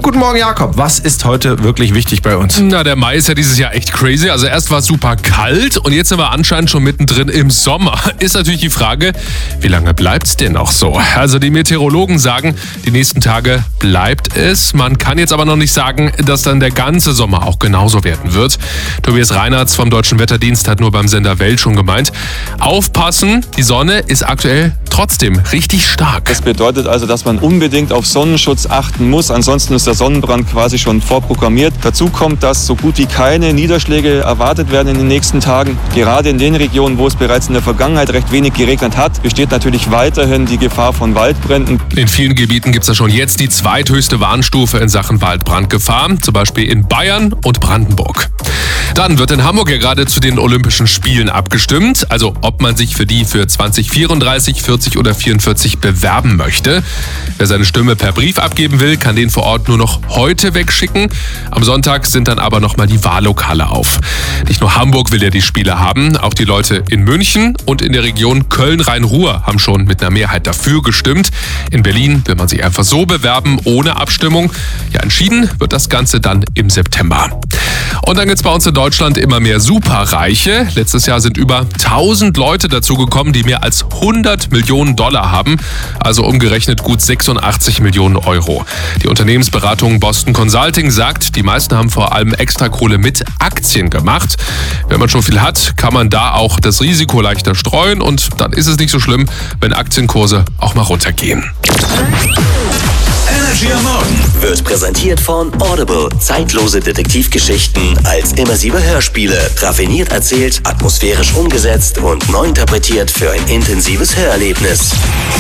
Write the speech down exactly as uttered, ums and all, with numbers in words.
Guten Morgen, Jakob. Was ist heute wirklich wichtig bei uns? Na, der Mai ist ja dieses Jahr echt crazy. Also erst war es super kalt und jetzt sind wir anscheinend schon mittendrin im Sommer. Ist natürlich die Frage, wie lange bleibt's denn noch so? Also die Meteorologen sagen, die nächsten Tage bleibt es. Man kann jetzt aber noch nicht sagen, dass dann der ganze Sommer auch genauso werden wird. Tobias Reinhardt vom Deutschen Wetterdienst hat nur beim Sender Welt schon gemeint, aufpassen, die Sonne ist aktuell trotzdem richtig stark. Das bedeutet also, dass man unbedingt auf Sonnenschutz achten muss. Ansonsten ist der Sonnenbrand quasi schon vorprogrammiert. Dazu kommt, dass so gut wie keine Niederschläge erwartet werden in den nächsten Tagen. Gerade in den Regionen, wo es bereits in der Vergangenheit recht wenig geregnet hat, besteht natürlich weiterhin die Gefahr von Waldbränden. In vielen Gebieten gibt es ja schon jetzt die zweithöchste Warnstufe in Sachen Waldbrandgefahr, zum Beispiel in Bayern und Brandenburg. Dann wird in Hamburg ja gerade zu den Olympischen Spielen abgestimmt, also ob man sich für die für zwanzig vierunddreißig, vierzig oder vierundvierzig bewerben möchte. Wer seine Stimme per Brief abgeben will, kann den vor Ort nur noch heute wegschicken. Am Sonntag sind dann aber nochmal die Wahllokale auf. Nicht nur Hamburg will ja die Spiele haben, auch die Leute in München und in der Region Köln-Rhein-Ruhr haben schon mit einer Mehrheit dafür gestimmt. In Berlin will man sich einfach so bewerben, ohne Abstimmung. Ja, entschieden wird das Ganze dann im September. Und dann gibt es bei uns in Deutschland immer mehr Superreiche. Letztes Jahr sind über tausend Leute dazugekommen, die mehr als hundert Millionen Dollar haben, also umgerechnet gut sechsundachtzig Millionen Euro. Die Unternehmensberatung Boston Consulting sagt, die meisten haben vor allem Extrakohle mit Aktien gemacht. Wenn man schon viel hat, kann man da auch das Risiko leichter streuen und dann ist es nicht so schlimm, wenn Aktienkurse auch mal runtergehen. Energy am Morgen wird präsentiert von Audible. Zeitlose Detektivgeschichten als immersive Hörspiele. Raffiniert erzählt, atmosphärisch umgesetzt und neu interpretiert für ein intensives Hörerlebnis.